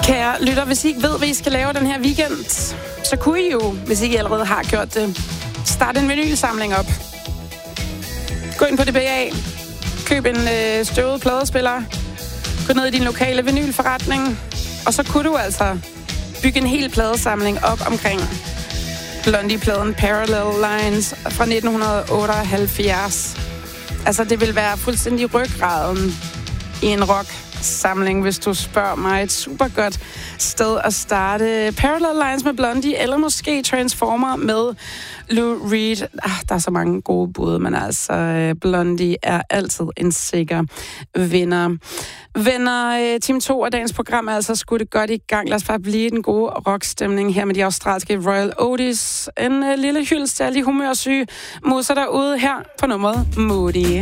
Kære lytter, hvis I ikke ved, hvad I skal lave den her weekend, så kunne I jo, hvis I ikke allerede har gjort det, starte en vinylsamling op. Gå ind på DBA, køb en støvet pladespiller, gå ned i din lokale vinylforretning, og så kunne du altså bygge en hel pladesamling op omkring Blondie-pladen Parallel Lines fra 1978. Altså, det vil være fuldstændig ryggraden i en rock-samling, hvis du spørger mig. Et super godt sted at starte. Parallel Lines med Blondie, eller måske Transformer med Lou Reed. Der er så mange gode bud, men altså, Blondie er altid en sikker vinder. Venner, Team 2 af dagens program er altså skudt det godt i gang. Lad os bare blive den gode rockstemning her med de australske Royal Otis. En lille hyldest til alle de humørsyge muser derude her på nummeret Moody.